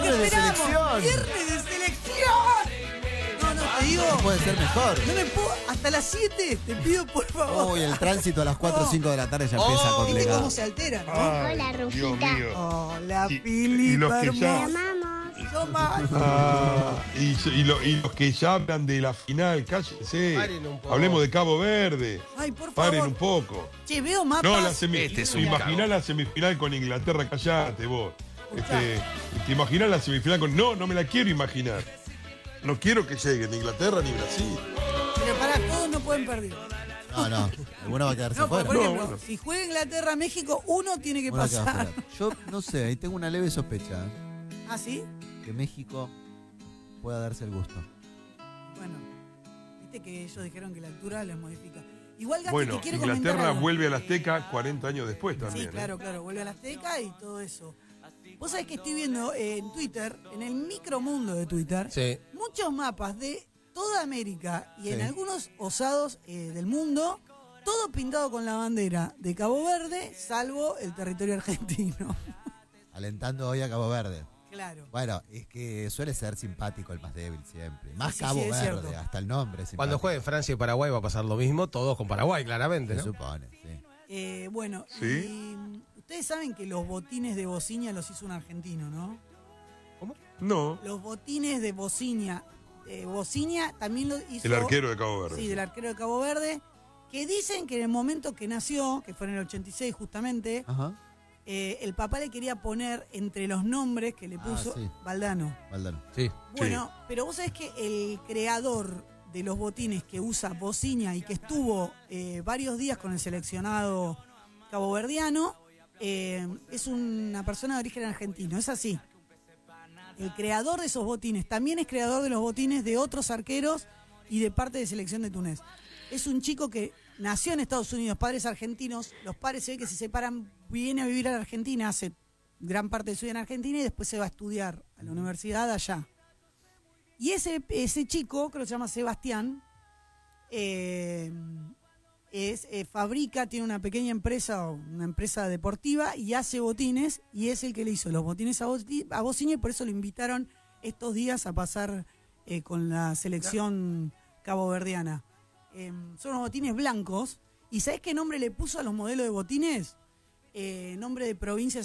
Viernes de esperamos. selección. Viernes de selección. No, te digo. No puede ser mejor. No me puedo. Hasta las 7, te pido por favor. Uy, el tránsito a las 4 o 5 de la tarde ya empieza a ¿Viste complicar. cómo se altera, no? Ay, Hola, Dios Rufita. mío. Hola, Y Filippa los que ya- hermosa. Amamos. Yo más. Y los que ya hablan de la final, cállense. Paren un poco. Hablemos de Cabo Verde. Ay, por Paren favor. un poco. Che, veo mapas. No, la Este es un imaginá cago. la semifinal con Inglaterra, callate vos. ¿Te imaginás la semifinal con.? No me la quiero imaginar. No quiero que lleguen ni Inglaterra ni Brasil. Pero pará, todos no pueden perder. No, alguno va a quedarse No, fuera. por ejemplo, bueno. si juega Inglaterra-México, uno tiene que Uno queda pasar. fuera. Yo no sé, ahí tengo una leve sospecha ¿Ah, sí? que México pueda darse el gusto. Bueno, viste que ellos dijeron que la altura les modifica. Igual Gasti, Bueno, te quiero comentar Inglaterra algo. vuelve al Azteca 40 años después también. Sí, claro, vuelve a la Azteca y todo eso. Vos sabés que estoy viendo en Twitter, en el micromundo de Twitter, Sí. muchos mapas de toda América y en Sí. algunos osados del mundo, todo pintado con la bandera de Cabo Verde, salvo el territorio argentino. Alentando hoy a Cabo Verde. Claro. Bueno, es que suele ser simpático el más débil siempre. Más Sí, Cabo sí, es Verde, cierto. hasta el nombre es simpático. Cuando jueguen Francia y Paraguay va a pasar lo mismo, todos con Paraguay, claramente, Se ¿no? supone, sí. Bueno, ¿Sí? y ustedes saben que los botines de bociña los hizo un argentino, ¿no? No, Los botines de bociña. Bociña también lo hizo... el arquero de Cabo Verde. Sí, del arquero de Cabo Verde, que dicen que en el momento que nació, que fue en el 86 justamente, Ajá. el papá le quería poner entre los nombres que le puso sí. Valdano. Valdano. Sí. Bueno, pero vos sabés que el creador de los botines que usa bociña y que estuvo varios días con el seleccionado caboverdiano, es una persona de origen argentino, es así. El creador de esos botines también es creador de los botines de otros arqueros y de parte de selección de Túnez. Es un chico que nació en Estados Unidos, padres argentinos, los padres se ve que se separan, viene a vivir a la Argentina, hace gran parte de su vida en Argentina y después se va a estudiar a la universidad allá. Y ese chico, creo que se llama Sebastián, fabrica, tiene una pequeña empresa, una empresa deportiva y hace botines y es el que le hizo los botines a Bociña y por eso lo invitaron estos días a pasar con la selección caboverdiana. Son unos botines blancos y ¿sabés qué nombre le puso a los modelos de botines? Nombre de provincias